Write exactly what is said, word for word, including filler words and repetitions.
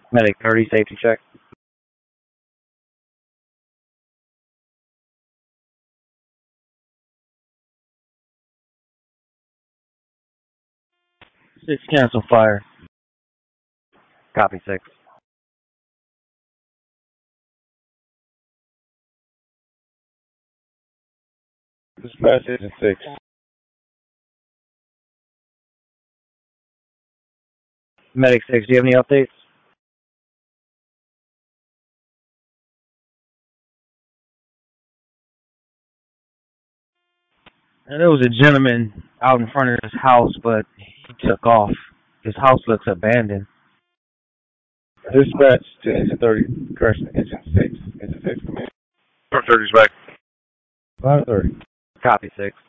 Medic thirty, safety check. Six, cancel fire. Copy, six. Dispatch agent six. Medic six, do you have any updates? And there was a gentleman out in front of his house, but he took off. His house looks abandoned. Dispatch to engine thirty, correction, engine six. Engine six, come in. Truck thirty's back. five thirty. Copy, six.